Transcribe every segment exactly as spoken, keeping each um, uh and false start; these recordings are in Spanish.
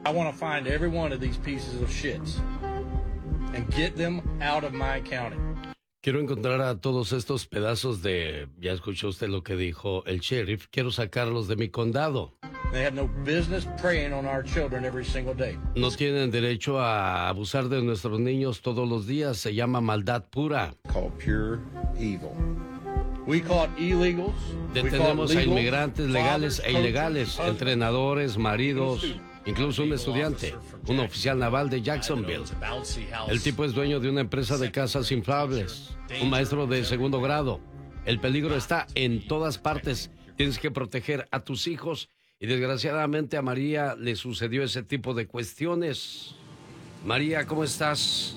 I want to find every one of these pieces of shits and get them out of my county. Quiero encontrar a todos estos pedazos de, ya escuchó usted lo que dijo el sheriff, quiero sacarlos de mi condado. They have no business preying on our children every single day. No tienen derecho a abusar de nuestros niños todos los días, se llama maldad pura. Called pure evil. We caught illegals. Detenemos a inmigrantes legales e ilegales, entrenadores, maridos, incluso un estudiante, un oficial naval de Jacksonville. El tipo es dueño de una empresa de casas inflables, un maestro de segundo grado. El peligro está en todas partes. Tienes que proteger a tus hijos y desgraciadamente a María le sucedió ese tipo de cuestiones. María, ¿cómo estás?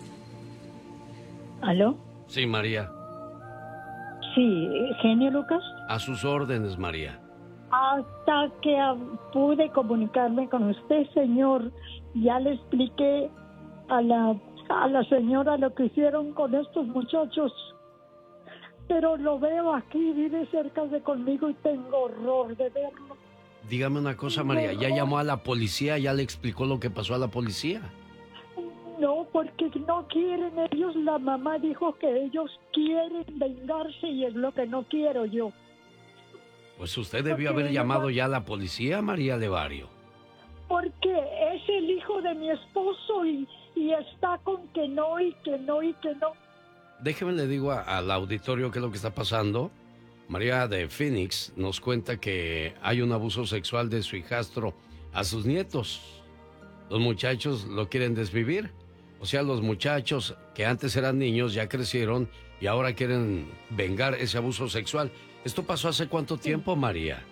¿Aló? Sí, María. Sí, genio Lucas. A sus órdenes, María. Hasta que pude comunicarme con usted, señor, ya le expliqué a la, a la señora lo que hicieron con estos muchachos. Pero lo veo aquí, vive cerca de conmigo y tengo horror de verlo. Dígame una cosa, María, ¿ya llamó a la policía? ¿Ya le explicó lo que pasó a la policía? No, porque no quieren ellos. La mamá dijo que ellos quieren vengarse y es lo que no quiero yo. Pues usted debió haber llamado ya a la policía, María Levario. Porque es el hijo de mi esposo y, y está con que no y que no y que no. Déjeme le digo a, al auditorio qué es lo que está pasando. María de Phoenix nos cuenta que hay un abuso sexual de su hijastro a sus nietos. Los muchachos lo quieren desvivir. O sea, los muchachos que antes eran niños ya crecieron y ahora quieren vengar ese abuso sexual. ¿Esto pasó hace cuánto tiempo, María?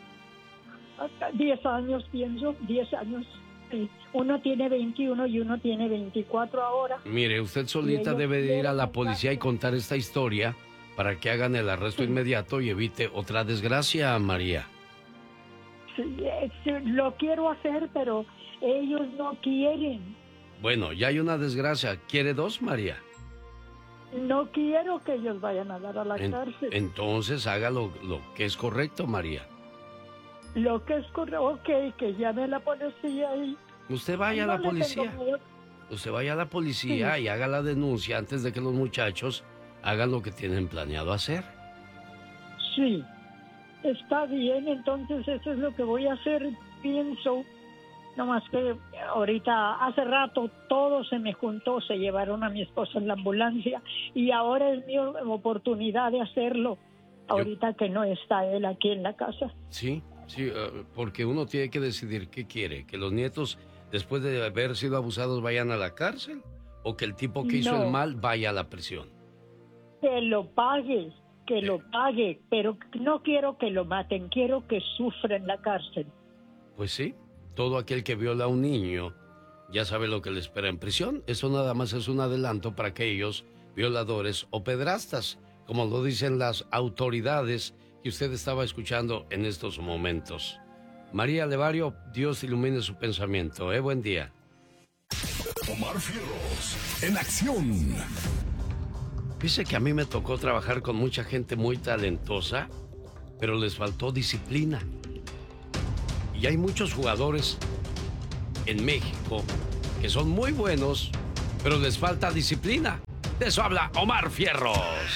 Diez años, pienso, diez años. Sí. Uno tiene veintiuno y uno tiene veinticuatro ahora. Mire, usted solita debe de ir a la policía y contar esta historia para que hagan el arresto sí. inmediato y evite otra desgracia, María. Sí, sí, lo quiero hacer, pero ellos no quieren. Bueno, ya hay una desgracia. ¿Quiere dos, María? No quiero que ellos vayan a dar a la en, cárcel. Entonces haga lo, lo que es correcto, María. Lo que es correcto, ok, que llame a la policía y... Usted vaya no a la policía. Usted vaya a la policía sí. y haga la denuncia antes de que los muchachos hagan lo que tienen planeado hacer. Sí, está bien, entonces eso es lo que voy a hacer, pienso. No más que ahorita, hace rato, todo se me juntó, se llevaron a mi esposo en la ambulancia y ahora es mi oportunidad de hacerlo, ahorita Yo... que no está él aquí en la casa. Sí, sí, uh, porque uno tiene que decidir qué quiere, que los nietos, después de haber sido abusados, vayan a la cárcel o que el tipo que hizo no. el mal vaya a la prisión. Que lo pague, que eh. lo pague, pero no quiero que lo maten, quiero que sufra en la cárcel. Pues sí. Todo aquel que viola a un niño ya sabe lo que le espera en prisión. Eso nada más es un adelanto para aquellos violadores o pedrastas, como lo dicen las autoridades que usted estaba escuchando en estos momentos. María Levario, Dios ilumine su pensamiento. ¿Eh? Buen día. Omar Fierros, en acción. Dice que a mí me tocó trabajar con mucha gente muy talentosa, pero les faltó disciplina. Y hay muchos jugadores en México que son muy buenos, pero les falta disciplina. De eso habla Omar Fierros.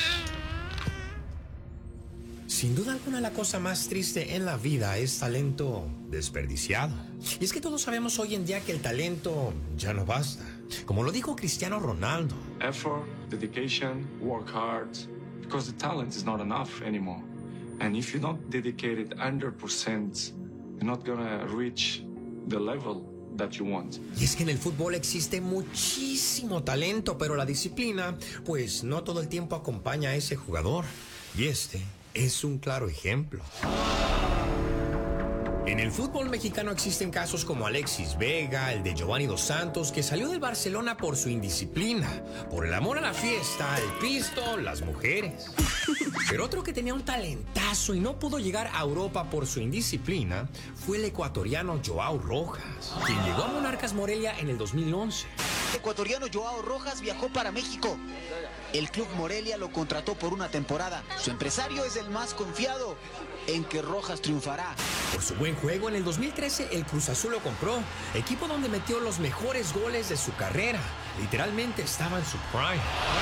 Sin duda alguna, la cosa más triste en la vida es talento desperdiciado. Y es que todos sabemos hoy en día que el talento ya no basta. Como lo dijo Cristiano Ronaldo. Effort, dedication, work hard, because the talent is not enough anymore. And if you don't dedicate it one hundred percent, you're not gonna reach the level that you want. Y es que en el fútbol existe muchísimo talento, pero la disciplina, pues no todo el tiempo acompaña a ese jugador. Y este es un claro ejemplo. En el fútbol mexicano existen casos como Alexis Vega, el de Giovanni Dos Santos, que salió del Barcelona por su indisciplina, por el amor a la fiesta, el pisto, las mujeres. Pero otro que tenía un talentazo y no pudo llegar a Europa por su indisciplina fue el ecuatoriano Joao Rojas, quien llegó a Monarcas Morelia en el dos mil once. El ecuatoriano Joao Rojas viajó para México. El club Morelia lo contrató por una temporada. Su empresario es el más confiado en que Rojas triunfará. Por su buen juego, en el dos mil trece el Cruz Azul lo compró, equipo donde metió los mejores goles de su carrera. Literalmente estaba en su prime.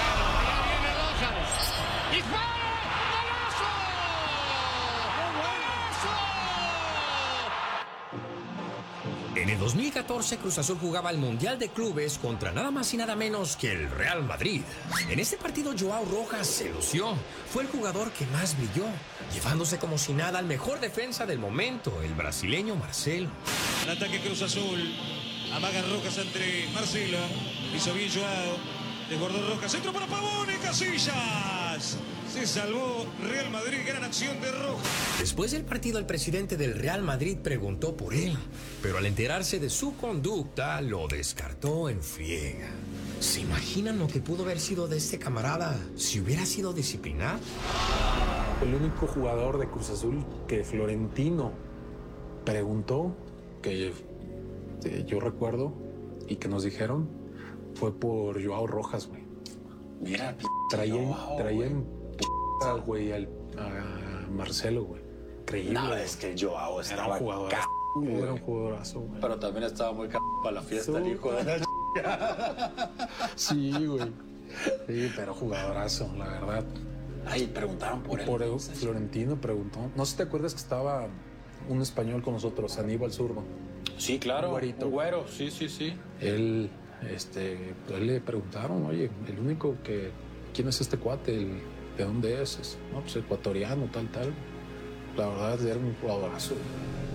En el dos mil catorce, Cruz Azul jugaba el Mundial de Clubes contra nada más y nada menos que el Real Madrid. En este partido, Joao Rojas se lució. Fue el jugador que más brilló, llevándose como si nada al mejor defensa del momento, el brasileño Marcelo. El ataque Cruz Azul. Amaga Rojas entre Marcelo. Hizo bien Joao. Desbordó Rojas. Centro para Pavón y Casillas. Se salvó Real Madrid, gran acción de Rojas. Después del partido, el presidente del Real Madrid preguntó por él, pero al enterarse de su conducta, lo descartó en friega. ¿Se imaginan lo que pudo haber sido de este camarada si hubiera sido disciplinado? El único jugador de Cruz Azul que Florentino preguntó, que eh, yo recuerdo y que nos dijeron, fue por Joao Rojas, güey. Mira, traían, traían p***, güey, al, a Marcelo, güey. Increíble. No, es que Joao estaba era un jugador, ca... era un jugadorazo, güey. Pero también estaba muy c... para la fiesta, el hijo de la... Sí, güey. Sí, pero jugadorazo, la verdad. Ay, preguntaron por él. Por el, Florentino preguntó. No sé si te acuerdas que estaba un español con nosotros, Aníbal Zurdo. Sí, claro. Un güerito. Un güero, sí, sí, sí. Él, este, pues le preguntaron, oye, el único que, ¿quién es este cuate? El, ¿de dónde es? es? No, pues ecuatoriano, tal, tal. La verdad, era un jugadorazo.